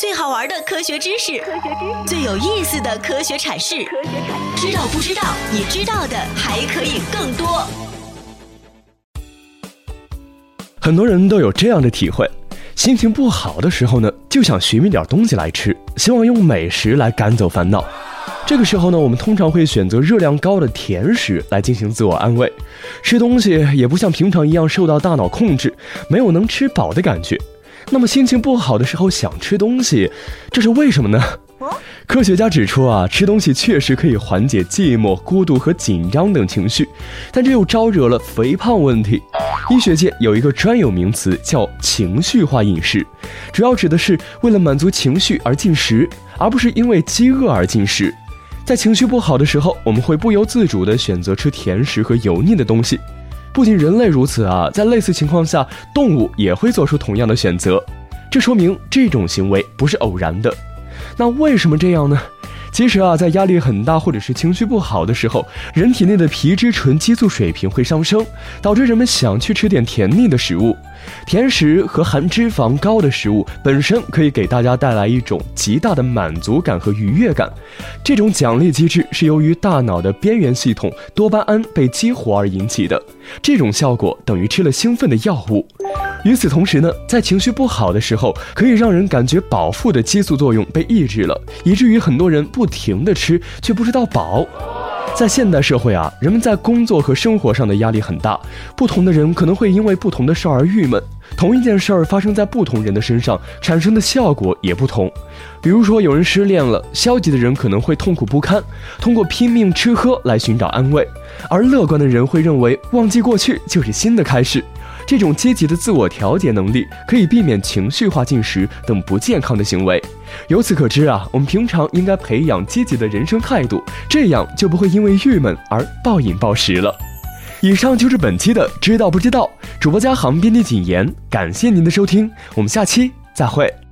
最好玩的科学知识，最有意思的科学阐释，知道不知道？你知道的还可以更多。 很多人都有这样的体会，心情不好的时候呢，就想寻觅点东西来吃，希望用美食来赶走烦恼。这个时候呢，我们通常会选择热量高的甜食来进行自我安慰，吃东西也不像平常一样受到大脑控制，没有能吃饱的感觉。那么心情不好的时候想吃东西，这是为什么呢？科学家指出啊，吃东西确实可以缓解寂寞、孤独和紧张等情绪，但这又招惹了肥胖问题。医学界有一个专有名词叫情绪化饮食，主要指的是为了满足情绪而进食，而不是因为饥饿而进食。在情绪不好的时候，我们会不由自主地选择吃甜食和油腻的东西。不仅人类如此啊，在类似情况下，动物也会做出同样的选择。这说明这种行为不是偶然的。那为什么这样呢？其实啊，在压力很大或者是情绪不好的时候，人体内的皮质醇激素水平会上升，导致人们想去吃点甜腻的食物。甜食和含脂肪高的食物本身可以给大家带来一种极大的满足感和愉悦感，这种奖励机制是由于大脑的边缘系统多巴胺被激活而引起的，这种效果等于吃了兴奋的药物。与此同时呢，在情绪不好的时候，可以让人感觉饱腹的激素作用被抑制了，以至于很多人不停地吃却不知道饱。在现代社会啊，人们在工作和生活上的压力很大，不同的人可能会因为不同的事儿而郁闷，同一件事儿发生在不同人的身上，产生的效果也不同。比如说有人失恋了，消极的人可能会痛苦不堪，通过拼命吃喝来寻找安慰，而乐观的人会认为忘记过去就是新的开始。这种积极的自我调节能力可以避免情绪化进食等不健康的行为。由此可知啊，我们平常应该培养积极的人生态度，这样就不会因为郁闷而暴饮暴食了。以上就是本期的知道不知道，主播嘉航编辑谨言，感谢您的收听，我们下期再会。